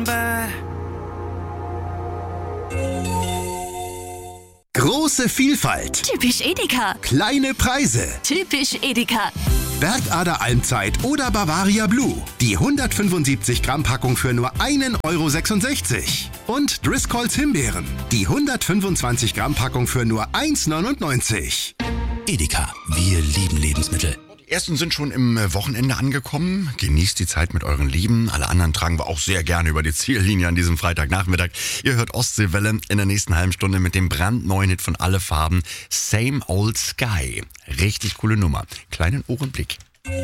Große Vielfalt. Typisch Edeka. Kleine Preise. Typisch Edeka. Bergader Almzeit oder Bavaria Blue. Die 175 Gramm Packung für nur 1,66 €. Und Driscolls Himbeeren. Die 125 Gramm Packung für nur 1,99 €. Edeka, wir lieben Lebensmittel. Die ersten sind schon im Wochenende angekommen. Genießt die Zeit mit euren Lieben. Alle anderen tragen wir auch sehr gerne über die Ziellinie an diesem Freitagnachmittag. Ihr hört Ostseewelle in der nächsten halben Stunde mit dem brandneuen Hit von Alle Farben, Same Old Sky. Richtig coole Nummer. Kleinen Ohrenblick.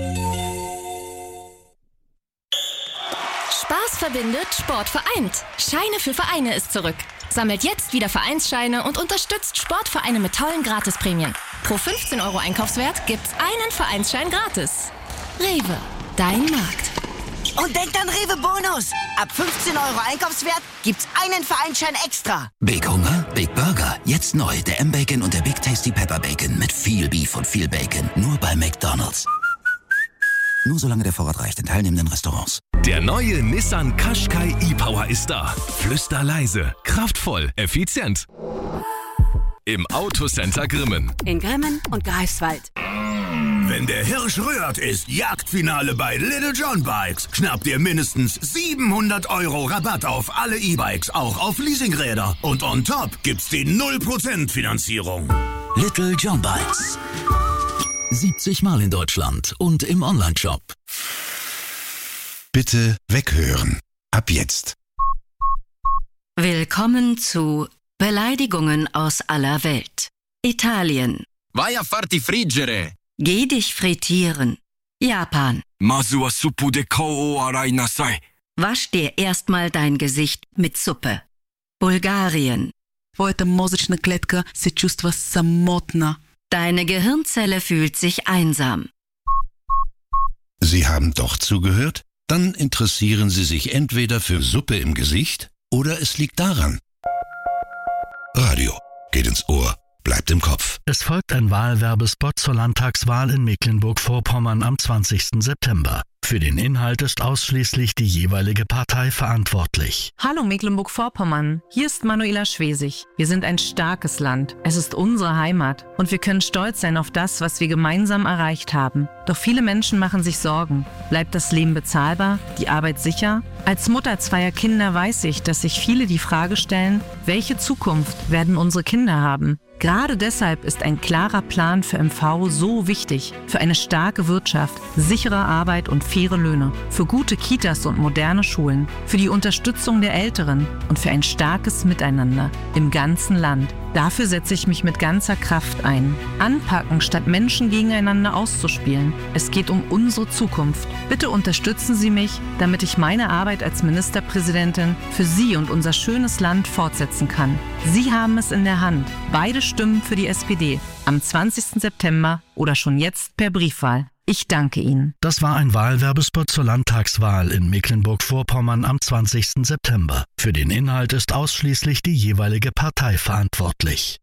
Spaß verbindet, Sport vereint. Scheine für Vereine ist zurück. Sammelt jetzt wieder Vereinsscheine und unterstützt Sportvereine mit tollen Gratisprämien. Pro 15 € Einkaufswert gibt's einen Vereinsschein gratis. Rewe, dein Markt. Und denkt an Rewe Bonus. Ab 15 € Einkaufswert gibt's einen Vereinsschein extra. Big Hunger, Big Burger. Jetzt neu, der M-Bacon und der Big Tasty Pepper Bacon mit viel Beef und viel Bacon. Nur bei McDonald's. Nur solange der Vorrat reicht in teilnehmenden Restaurants. Der neue Nissan Qashqai e-Power ist da. Flüsterleise, kraftvoll, effizient. Im Autocenter Grimmen. In Grimmen und Greifswald. Wenn der Hirsch rührt, ist Jagdfinale bei Little John Bikes. Schnappt ihr mindestens 700 € Rabatt auf alle E-Bikes, auch auf Leasingräder. Und on top gibt's die 0% Finanzierung. Little John Bikes. 70 Mal in Deutschland und im Onlineshop. Bitte weghören. Ab jetzt. Willkommen zu Beleidigungen aus aller Welt. Italien. Vai a farti friggere. Geh dich frittieren. Japan. Masu wa suppu de kou o arai nasai. Wasch dir erstmal dein Gesicht mit Suppe. Bulgarien. Твоята мозъчна клетка се чувства самотна. Deine Gehirnzelle fühlt sich einsam. Sie haben doch zugehört? Dann interessieren Sie sich entweder für Suppe im Gesicht oder es liegt daran. Radio geht ins Ohr, bleibt im Kopf. Es folgt ein Wahlwerbespot zur Landtagswahl in Mecklenburg-Vorpommern am 20. September. Für den Inhalt ist ausschließlich die jeweilige Partei verantwortlich. Hallo Mecklenburg-Vorpommern, hier ist Manuela Schwesig. Wir sind ein starkes Land. Es ist unsere Heimat und wir können stolz sein auf das, was wir gemeinsam erreicht haben. Doch viele Menschen machen sich Sorgen. Bleibt das Leben bezahlbar, die Arbeit sicher? Als Mutter zweier Kinder weiß ich, dass sich viele die Frage stellen, welche Zukunft werden unsere Kinder haben? Gerade deshalb ist ein klarer Plan für MV so wichtig. Für eine starke Wirtschaft, sichere Arbeit und faire Löhne. Für gute Kitas und moderne Schulen. Für die Unterstützung der Älteren und für ein starkes Miteinander im ganzen Land. Dafür setze ich mich mit ganzer Kraft ein. Anpacken, statt Menschen gegeneinander auszuspielen. Es geht um unsere Zukunft. Bitte unterstützen Sie mich, damit ich meine Arbeit als Ministerpräsidentin für Sie und unser schönes Land fortsetzen kann. Sie haben es in der Hand. Beide Stimmen für die SPD. Am 20. September oder schon jetzt per Briefwahl. Ich danke Ihnen. Das war ein Wahlwerbespot zur Landtagswahl in Mecklenburg-Vorpommern am 20. September. Für den Inhalt ist ausschließlich die jeweilige Partei verantwortlich.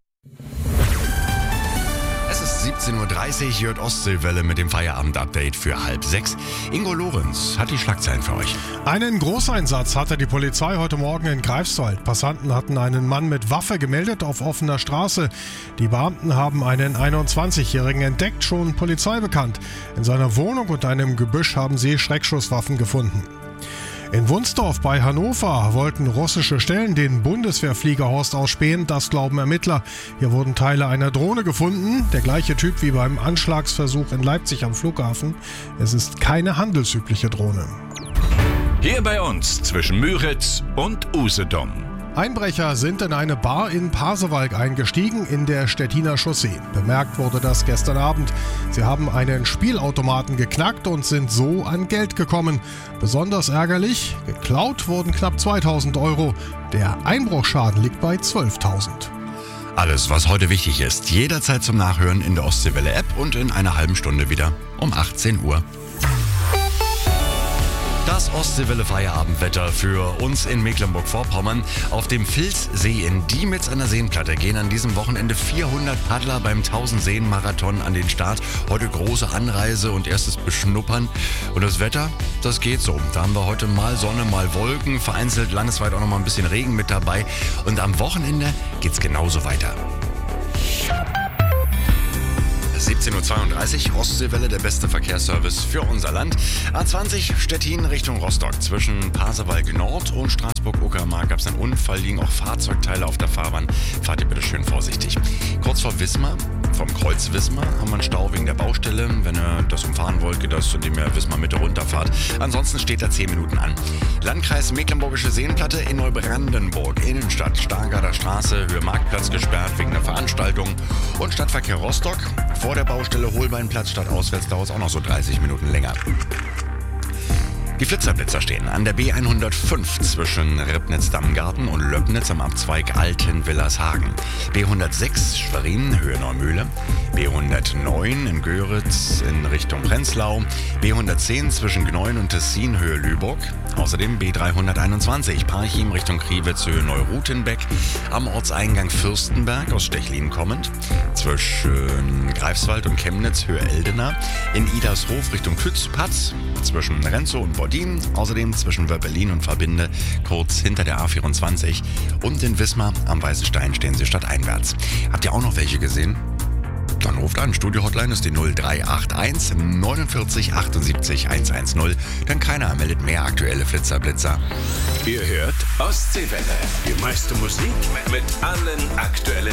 Es ist 17:30 Uhr, hört Ostseewelle mit dem Feierabend-Update für 5:30. Ingo Lorenz hat die Schlagzeilen für euch. Einen Großeinsatz hatte die Polizei heute Morgen in Greifswald. Passanten hatten einen Mann mit Waffe gemeldet auf offener Straße. Die Beamten haben einen 21-Jährigen entdeckt, schon Polizei bekannt. In seiner Wohnung und einem Gebüsch haben sie Schreckschusswaffen gefunden. In Wunsdorf bei Hannover wollten russische Stellen den Bundeswehrfliegerhorst ausspähen, das glauben Ermittler. Hier wurden Teile einer Drohne gefunden, der gleiche Typ wie beim Anschlagsversuch in Leipzig am Flughafen. Es ist keine handelsübliche Drohne. Hier bei uns zwischen Müritz und Usedom. Einbrecher sind in eine Bar in Pasewalk eingestiegen in der Stettiner Chaussee. Bemerkt wurde das gestern Abend. Sie haben einen Spielautomaten geknackt und sind so an Geld gekommen. Besonders ärgerlich, geklaut wurden knapp 2.000 €. Der Einbruchsschaden liegt bei 12.000. Alles, was heute wichtig ist, jederzeit zum Nachhören in der Ostseewelle-App und in einer halben Stunde wieder um 18 Uhr. Das Ostseewelle-Feierabendwetter für uns in Mecklenburg-Vorpommern. Auf dem Vilssee in Diemitz an der Seenplatte gehen an diesem Wochenende 400 Paddler beim 1000-Seen-Marathon an den Start. Heute große Anreise und erstes Beschnuppern. Und das Wetter, das geht so. Da haben wir heute mal Sonne, mal Wolken, vereinzelt landesweit auch noch mal ein bisschen Regen mit dabei. Und am Wochenende geht's genauso weiter. 17.32 Uhr, Ostseewelle, der beste Verkehrsservice für unser Land. A20 Stettin Richtung Rostock. Zwischen Pasewalk Nord und Straßburg-Uckermark gab es einen Unfall, liegen auch Fahrzeugteile auf der Fahrbahn. Fahrt ihr bitte schön vorsichtig. Kurz vor Wismar, vom Kreuz Wismar, haben wir einen Stau wegen der Baustelle. Wenn ihr das umfahren wollt, geht das, indem ihr Wismar Mitte runterfahrt. Ansonsten steht da 10 Minuten an. Landkreis Mecklenburgische Seenplatte in Neubrandenburg. Innenstadt, Stargarder Straße, Höhe Marktplatz gesperrt wegen der Veranstaltung. Und Stadtverkehr Rostock. Vor der Baustelle Holbeinplatz statt auswärts dauert es auch noch so 30 Minuten länger. Die Flitzerblitzer stehen an der B105 zwischen Ribnitz-Dammgarten und Löbnitz am Abzweig Altenwillershagen. B106 Schwerin, Höhe Neumühle. B109 in Göritz in Richtung Prenzlau. B110 zwischen Gneuen und Tessin, Höhe Lübeck. Außerdem B321 Parchim Richtung Kriwitz, Höhe Neurutenbeck. Am Ortseingang Fürstenberg aus Stechlin kommend. Zwischen Greifswald und Chemnitz, Höhe Eldena. In Idarshof Richtung Kützpatz. Zwischen Renzow und Bordin. Außerdem zwischen Wöppelin und Verbinde, kurz hinter der A24. Und in Wismar am Weißen Stein stehen sie stadteinwärts. Habt ihr auch noch welche gesehen? Dann ruft an. Studio-Hotline ist die 0381 49 78 110. Denn keiner meldet mehr aktuelle Flitzerblitzer. Ihr hört Ostseewelle. Die meiste Musik mit allen aktuellen